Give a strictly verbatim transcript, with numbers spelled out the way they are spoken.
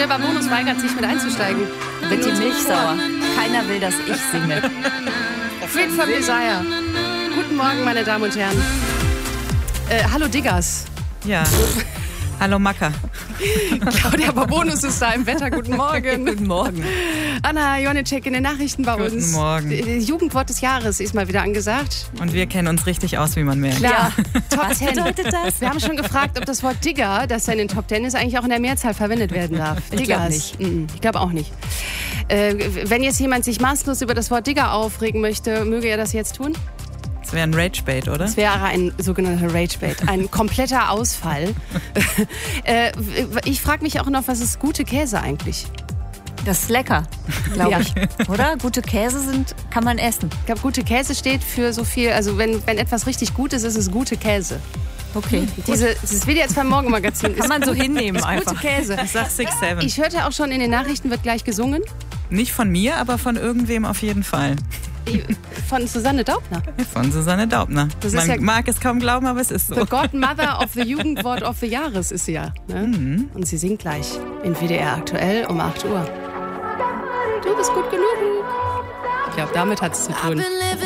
der Babonus weigert sich mit einzusteigen. Da wird die Milch sauer. Keiner will, dass ich singe. Freed from Desire. Guten Morgen, meine Damen und Herren. Äh, hallo Diggers. Ja. Hallo Macker. Claudia Babonus ist da im Wetter. Guten Morgen. Guten Morgen. Anna Jonicek in den Nachrichten bei Guten uns. Guten Morgen. Jugendwort des Jahres ist mal wieder angesagt. Und wir kennen uns richtig aus, wie man merkt. Klar. Ja. Top Was Ten. bedeutet das? Wir haben schon gefragt, ob das Wort Digger, das ja in den Top Ten ist, eigentlich auch in der Mehrzahl verwendet werden darf. Ich glaub Diggers. Mhm. Ich glaube auch nicht. Äh, wenn jetzt jemand sich maßlos über das Wort Digger aufregen möchte, möge er das jetzt tun? Das wäre ein Rage-Bait, oder? Das wäre ein sogenannter Rage-Bait, ein kompletter Ausfall. äh, ich frage mich auch noch, was ist gute Käse eigentlich? Das ist lecker, glaube Ja. ich. Oder? Gute Käse sind, kann man essen. Ich glaube, gute Käse steht für so viel, also wenn, wenn etwas richtig gut ist, ist es gute Käse. Okay. Diese, das wird jetzt beim Morgenmagazin. Kann man so hinnehmen ist einfach. gute Käse. Ich sag six seven. Ich hörte auch schon, in den Nachrichten wird gleich gesungen. Nicht von mir, aber von irgendwem auf jeden Fall. Von Susanne Daubner. Von Susanne Daubner. Das ist Man ja- mag es kaum glauben, aber es ist so. The Godmother of the Jugendwort of the Jahres ist sie ja. Ne? Mhm. Und sie singt gleich in W D R aktuell um acht Uhr. Du bist gut genug. Ich glaube, damit hat es zu tun.